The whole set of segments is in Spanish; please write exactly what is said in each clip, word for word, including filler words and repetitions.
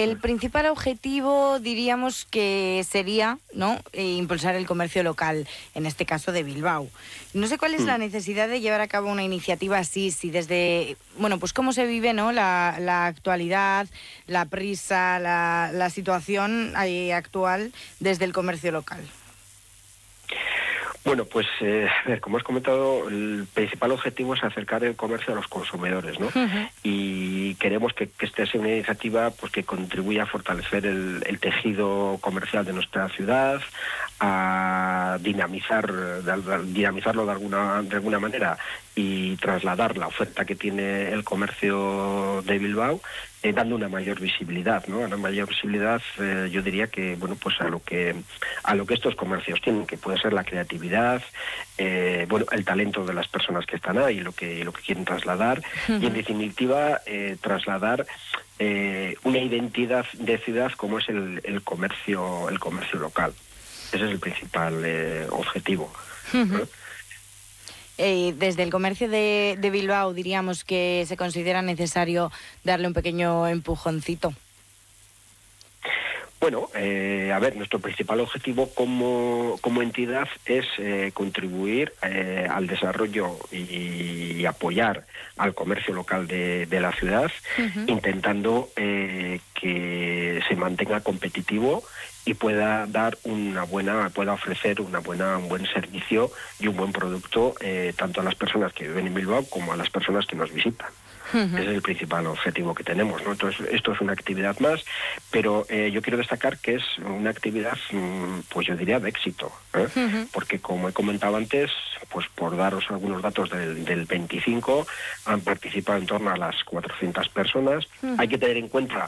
el principal objetivo diríamos que sería, ¿no?, eh, impulsar el comercio local, en este caso de Bilbao. No sé cuál es mm. la necesidad de llevar a cabo una iniciativa así, si desde, bueno, pues cómo se vive, ¿no?, la, la actualidad, la prisa, la, la situación eh, actual desde el comercio local. Bueno, pues, eh, a ver, como has comentado, el principal objetivo es acercar el comercio a los consumidores, ¿no? Uh-huh. Y queremos que, que esta sea una iniciativa pues, que contribuya a fortalecer el, el tejido comercial de nuestra ciudad, a dinamizar, de, dinamizarlo de alguna, de alguna manera y trasladar la oferta que tiene el comercio de Bilbao, eh, dando una mayor visibilidad, ¿no? Una mayor visibilidad, eh, yo diría que, bueno, pues a lo que a lo que estos comercios tienen, que puede ser la creatividad, eh, bueno, el talento de las personas que están ahí, lo que lo que quieren trasladar, uh-huh. y en definitiva eh, trasladar eh, una identidad de ciudad como es el, el comercio, el comercio local. Ese es el principal eh, objetivo. Uh-huh. ¿eh? Eh, desde el comercio de, de Bilbao diríamos que se considera necesario darle un pequeño empujoncito. Bueno, eh, a ver, nuestro principal objetivo como, como entidad es eh, contribuir eh, al desarrollo y, y apoyar al comercio local de, de la ciudad, uh-huh. intentando eh, que se mantenga competitivo y pueda dar una buena, pueda ofrecer una buena, un buen servicio y un buen producto eh, tanto a las personas que viven en Bilbao como a las personas que nos visitan. Uh-huh. Ese es el principal objetivo que tenemos, ¿no? Entonces, esto es una actividad más, pero eh, yo quiero destacar que es una actividad, pues yo diría, de éxito, ¿eh? Uh-huh. Porque, como he comentado antes, pues por daros algunos datos del, del veinticinco, han participado en torno a las cuatrocientas personas. Uh-huh. Hay que tener en cuenta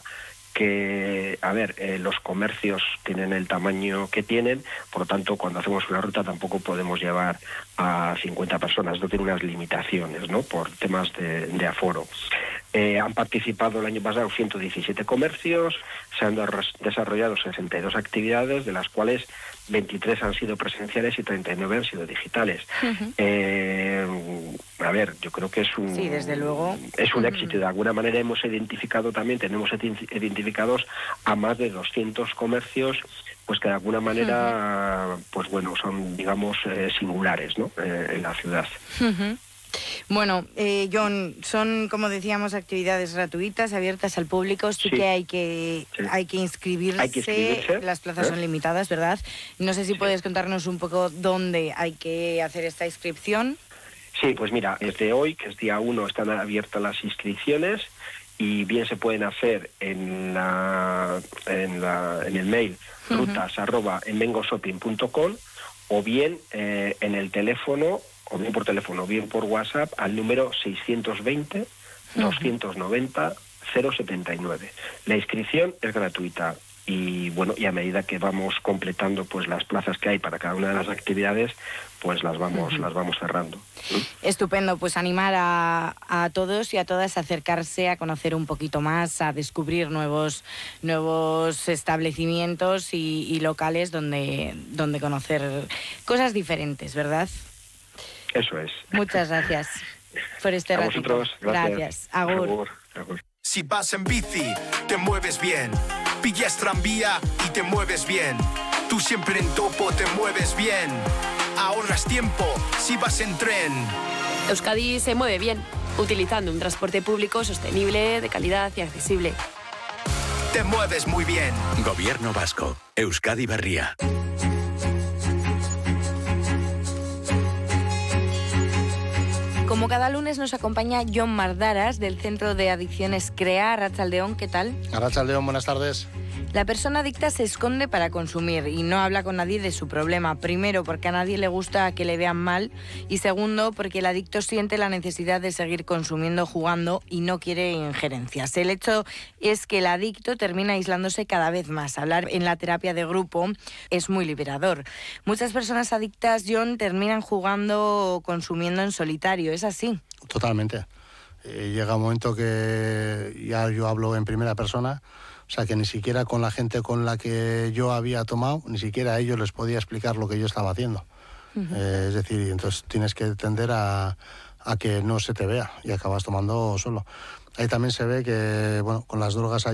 que, a ver, eh, los comercios tienen el tamaño que tienen, por lo tanto, cuando hacemos una ruta tampoco podemos llevar a cincuenta personas, no tiene unas limitaciones, ¿no?, por temas de, de aforo. Eh, han participado el año pasado ciento diecisiete comercios, se han desarrollado sesenta y dos actividades, de las cuales veintitrés han sido presenciales y treinta y nueve han sido digitales. Uh-huh. Eh, a ver, yo creo que es un, sí, desde luego. Es un éxito. De alguna manera hemos identificado también, tenemos identificados a más de doscientos comercios, pues que de alguna manera, uh-huh. pues bueno, son, digamos, eh, singulares, ¿no?, eh, en la ciudad. Uh-huh. Bueno, eh, John, son, como decíamos, actividades gratuitas, abiertas al público, sí, sí. que hay que sí. hay que inscribirse, hay que inscribirse. Las plazas ¿Eh? son limitadas, ¿verdad? No sé si sí. puedes contarnos un poco dónde hay que hacer esta inscripción. Sí, pues mira, desde hoy, que es día uno, están abiertas las inscripciones y bien se pueden hacer en la en, la, en el mail uh-huh. rutas arroba enmengoshopping punto com o bien eh, en el teléfono, o bien por teléfono, o bien por WhatsApp, al número seiscientos veinte, doscientos noventa, cero setenta y nueve. La inscripción es gratuita y bueno, y a medida que vamos completando pues las plazas que hay para cada una de las actividades, pues las vamos uh-huh. las vamos cerrando. ¿Sí? Estupendo, pues animar a, a todos y a todas a acercarse, a conocer un poquito más, a descubrir nuevos nuevos establecimientos y, y locales donde donde conocer cosas diferentes, ¿verdad? Eso es. Muchas gracias por este a ratito. Vosotros, gracias. Gracias. Agur. Agur. Agur. Si vas en bici, te mueves bien. Pillas tranvía y te mueves bien. Tú siempre en topo te mueves bien. Ahorras tiempo si vas en tren. Euskadi se mueve bien, utilizando un transporte público sostenible, de calidad y accesible. Te mueves muy bien. Gobierno vasco. Euskadi Berria. Como cada lunes nos acompaña Jon Mardaras del Centro de Adicciones CREA. Arratsaldeon, ¿qué tal? Arratsaldeon, buenas tardes. La persona adicta se esconde para consumir y no habla con nadie de su problema. Primero, porque a nadie le gusta que le vean mal, y segundo, porque el adicto siente la necesidad de seguir consumiendo, jugando y no quiere injerencias. El hecho es que el adicto termina aislándose cada vez más. Hablar en la terapia de grupo es muy liberador. Muchas personas adictas, Jon, terminan jugando o consumiendo en solitario. ¿Es así? Totalmente. Eh, llega un momento que ya yo hablo en primera persona. O sea, que ni siquiera con la gente con la que yo había tomado, ni siquiera a ellos les podía explicar lo que yo estaba haciendo. Uh-huh. Eh, es decir, entonces tienes que tender a, a que no se te vea y acabas tomando solo. Ahí también se ve que, bueno, con las drogas hay